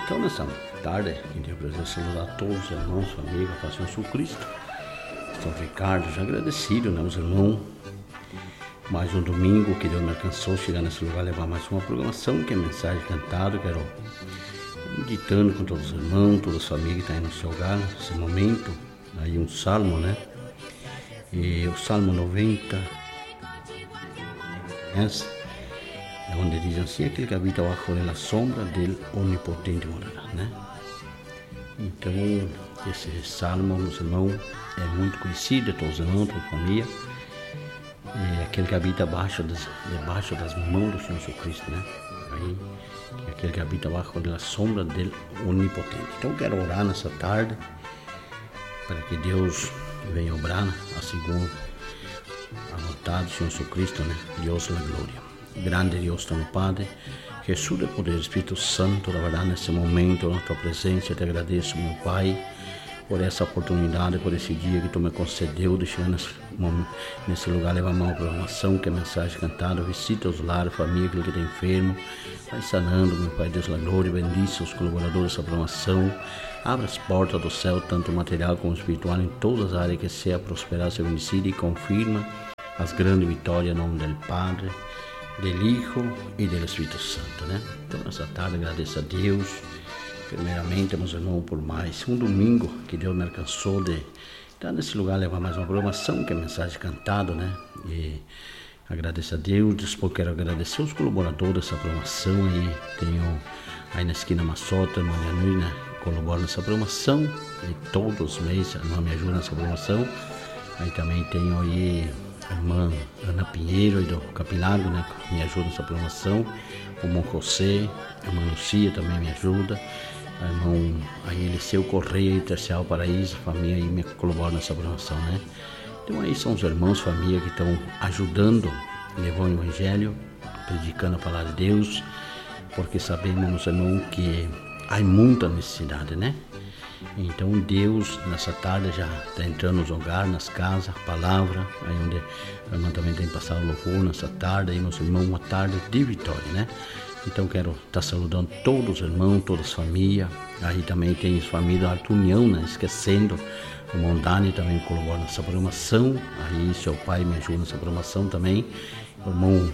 Então, nessa tarde, eu quero saludar todos os irmãos, família, a paz do Senhor Cristo. São Ricardo, já agradecido, né, os irmãos. Mais um domingo que Deus me alcançou chegar nesse lugar, levar mais uma programação, que é mensagem cantada. Quero meditando com todos os irmãos, todas as famílias que estão aí no seu hogar, nesse momento. Aí um salmo, né? E o Salmo 90, é onde diz assim: aquele que habita abaixo da sombra del Onipotente morará, né? Então, esse salmo, meus irmãos, é muito conhecido de todos os irmãos, toda a família. É aquele que habita debaixo das mãos do Senhor Jesus Cristo, né? Aí, é aquele que habita abaixo da sombra del Onipotente. Então, eu quero orar nessa tarde para que Deus venha obrar, segundo a vontade do Senhor Jesus Cristo, né? Deus da glória. Grande Deus, teu Padre, Jesus de poder, Espírito Santo, da verdade, nesse momento, na tua presença, eu te agradeço, meu Pai, por essa oportunidade, por esse dia que tu me concedeu de chegar nesse lugar, levar uma programação, que é mensagem cantada, visita os lares, família, aquele que está enfermo, vai sanando, meu Pai, Deus da glória, bendice os colaboradores dessa programação, abre as portas do céu, tanto material como espiritual, em todas as áreas, que seja prosperar, seja bendecido, e confirma as grandes vitórias, em nome do Padre, do Hijo e do Espírito Santo, né? Então, nessa tarde, agradeço a Deus, primeiramente, meus irmãos, por mais um domingo que Deus me alcançou de estar nesse lugar, levar mais uma programação, que é mensagem cantada, né? E agradeço a Deus. Depois quero agradecer os colaboradores dessa programação aí. Tenho aí na esquina Massota, irmã Nui, né? Colabora nessa programação, e todos os meses a irmã me ajuda nessa programação. Aí também tenho aí a irmã Ana Pinheiro e do Capilargo, né, que me ajuda nessa programação. O irmão José, a irmã Lucia também me ajuda. A irmão aí Eliseu Correia e Tercial Paraíso, a família aí me colabora nessa programação, né? Então aí são os irmãos, família que estão ajudando, levando o Evangelho, predicando a palavra de Deus, porque sabemos, meus irmãos, que há muita necessidade, né? Então Deus nessa tarde já está entrando nos hogares, nas casas, a palavra, aí onde a irmã também tem passado louvor nessa tarde, aí meus irmãos, uma tarde de vitória, né? Então quero estar saludando todos os irmãos, todas as famílias, aí também tem as famílias da Alta União, né? Esquecendo, o irmão Dani também colabora nessa programação, aí seu pai me ajuda nessa programação também, o irmão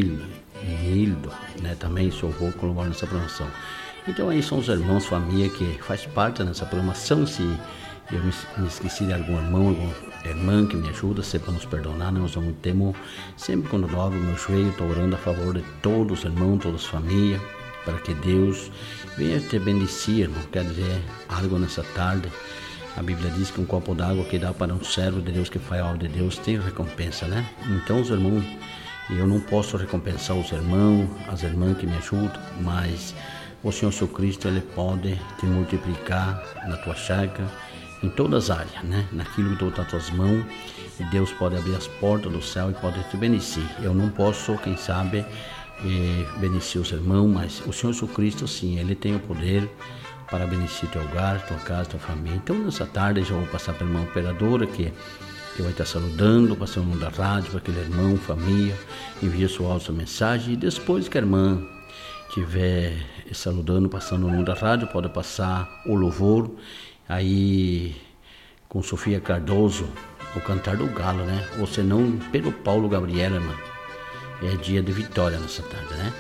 Hildo, né? Também seu avô colabora nessa programação. Então aí são os irmãos, família que faz parte dessa programação. Se eu me esqueci de algum irmão, alguma irmã que me ajuda, sempre nos perdonar, nós vamos temos sempre quando eu dobro meu joelho, estou orando a favor de todos os irmãos, todas as famílias, para que Deus venha te bendizer, irmão. Quer dizer, algo nessa tarde, a Bíblia diz que um copo d'água que dá para um servo de Deus que faz a obra de Deus tem recompensa, né? Então os irmãos, eu não posso recompensar os irmãos, as irmãs que me ajudam, mas o Senhor Jesus Cristo, Ele pode te multiplicar na tua chácara, em todas as áreas, né? Naquilo que tu está nas tuas mãos, e Deus pode abrir as portas do céu e pode te beneficiar. Eu não posso, quem sabe, beneficiar os irmãos, mas o Senhor Jesus Cristo, sim, Ele tem o poder para beneficiar teu hogar, tua casa, tua família. Então, nessa tarde, já vou passar para a irmã operadora, que vai estar saludando, passando da rádio, para aquele irmão, família, envia sua mensagem, e depois que a irmã estiver saludando, passando no mundo da rádio, pode passar o louvor, aí com Sofia Cardoso, o Cantar do Galo, né? Ou senão, pelo Paulo Gabriel, irmão. É dia de vitória nessa tarde, né?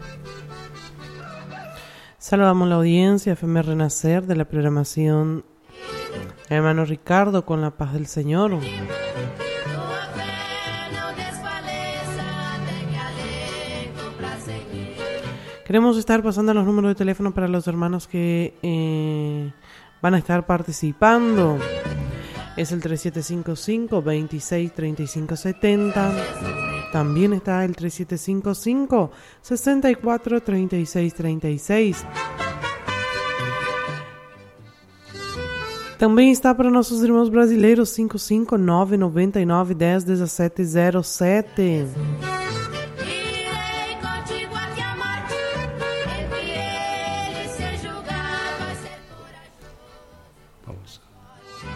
Saludamos la audiencia FM Renacer de la programación Hermano Ricardo con la paz del Señor. Queremos estar pasando los números de teléfono para los hermanos que van a estar participando. Es el 3755-263570. También está el 3755-643636. Também está para nossos irmãos brasileiros 559-9910-1707.